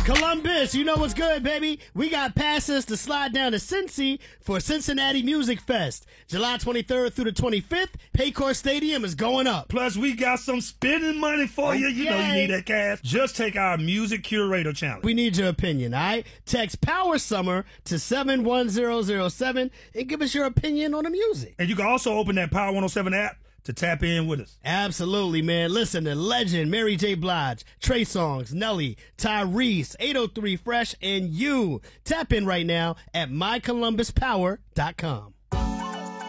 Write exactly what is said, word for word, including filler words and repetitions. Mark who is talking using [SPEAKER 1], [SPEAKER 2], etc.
[SPEAKER 1] Columbus, you know what's good, baby. We got passes to slide down to Cincy for Cincinnati Music Fest. July twenty-third through the twenty-fifth, Paycor Stadium is going up.
[SPEAKER 2] Plus, we got some spending money for you. You know you need that cash. Just take our Music Curator Challenge.
[SPEAKER 1] We need your opinion, all right? Text Power Summer to seven one zero zero seven and give us your opinion on the music.
[SPEAKER 2] And you can also open that Power one oh seven app to tap in with us.
[SPEAKER 1] Absolutely, man. Listen to Legend, Mary J. Blige, Trey Songz, Nelly, Tyrese, eight oh three Fresh, and you. Tap in right now at my columbus power dot com.